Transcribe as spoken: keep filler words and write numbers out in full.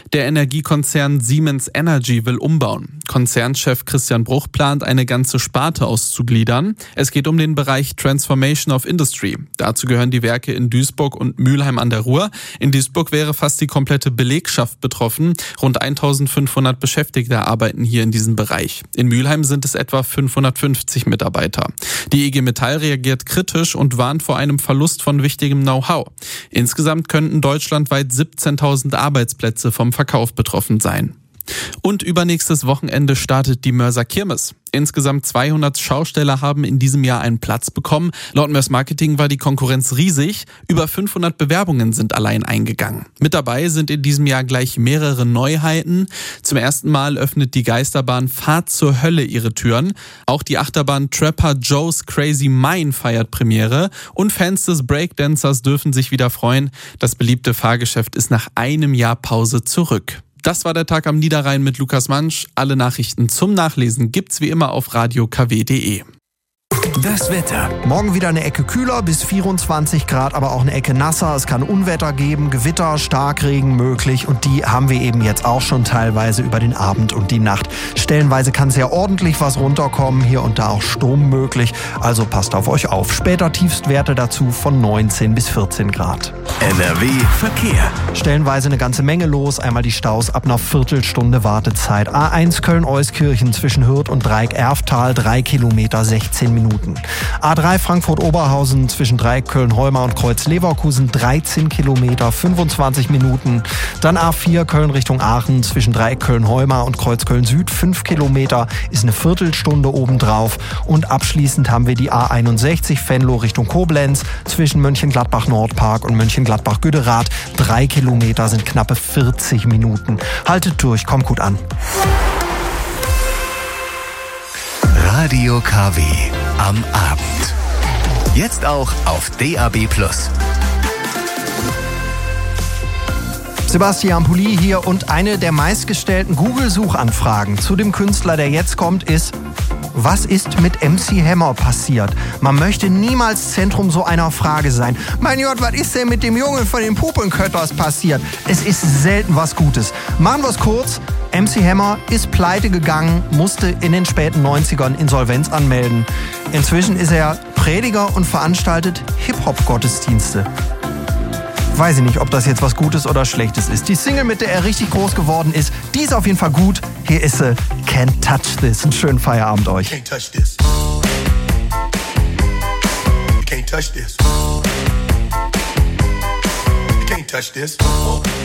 Der Energiekonzern Siemens Energy will umbauen. Konzernchef Christian Bruch plant, eine ganze Sparte auszugliedern. Es geht um den Bereich Transformation of Industry. Dazu gehören die Werke in Duisburg und Mülheim an der Ruhr. In Duisburg wäre fast die komplette Belegschaft betroffen. Rund eintausendfünfhundert Beschäftigte arbeiten hier in diesem Bereich. In Mülheim sind es etwa fünfhundertfünfzig Mitarbeiter. Die I G Metall reagiert kritisch und warnt vor einem Verlust von wichtigem Know-how. Insgesamt könnten deutschlandweit siebzehntausend Arbeitsplätze vom Verkauf betroffen sein. Und übernächstes Wochenende startet die Mörser Kirmes. Insgesamt zweihundert Schausteller haben in diesem Jahr einen Platz bekommen. Laut Mörs Marketing war die Konkurrenz riesig. Über fünfhundert Bewerbungen sind allein eingegangen. Mit dabei sind in diesem Jahr gleich mehrere Neuheiten. Zum ersten Mal öffnet die Geisterbahn Fahrt zur Hölle ihre Türen. Auch die Achterbahn Trapper Joe's Crazy Mine feiert Premiere. Und Fans des Breakdancers dürfen sich wieder freuen. Das beliebte Fahrgeschäft ist nach einem Jahr Pause zurück. Das war der Tag am Niederrhein mit Lukas Mansch. Alle Nachrichten zum Nachlesen gibt's wie immer auf radio k w punkt d e. Das Wetter. Morgen wieder eine Ecke kühler, bis vierundzwanzig Grad, aber auch eine Ecke nasser. Es kann Unwetter geben, Gewitter, Starkregen möglich und die haben wir eben jetzt auch schon teilweise über den Abend und die Nacht. Stellenweise kann sehr ordentlich was runterkommen, hier und da auch Sturm möglich, also passt auf euch auf. Später Tiefstwerte dazu von neunzehn bis vierzehn Grad. N R W Verkehr. Stellenweise eine ganze Menge los, einmal die Staus ab einer Viertelstunde Wartezeit. A eins Köln-Euskirchen zwischen Hürth und Dreieck-Erftal, drei Kilometer, sechzehn Minuten. A drei Frankfurt-Oberhausen zwischen Dreieck Köln-Heumar und Kreuz-Leverkusen, dreizehn Kilometer, fünfundzwanzig Minuten. Dann A vier Köln Richtung Aachen zwischen Dreieck Köln-Heumar und Kreuz Köln-Süd, fünf Kilometer, ist eine Viertelstunde obendrauf. Und abschließend haben wir die A einundsechzig Venlo Richtung Koblenz zwischen Mönchengladbach-Nordpark und Mönchengladbach-Güderath, drei Kilometer sind knappe vierzig Minuten. Haltet durch, kommt gut an. Radio K W am Abend. Jetzt auch auf D A B plus. Sebastian Pulli hier und eine der meistgestellten Google-Suchanfragen zu dem Künstler, der jetzt kommt, ist: Was ist mit M C Hammer passiert? Man möchte niemals Zentrum so einer Frage sein. Mein Gott, was ist denn mit dem Jungen von den Puppenkötters passiert? Es ist selten was Gutes. Machen wir es kurz. M C Hammer ist pleite gegangen, musste in den späten neunzigern Insolvenz anmelden. Inzwischen ist er Prediger und veranstaltet Hip-Hop-Gottesdienste. Weiß ich nicht, ob das jetzt was Gutes oder Schlechtes ist. Die Single, mit der er richtig groß geworden ist, die ist auf jeden Fall gut. Hier ist sie, Can't Touch This. Einen schönen Feierabend euch. Can't touch this. You can't touch this. You can't touch this.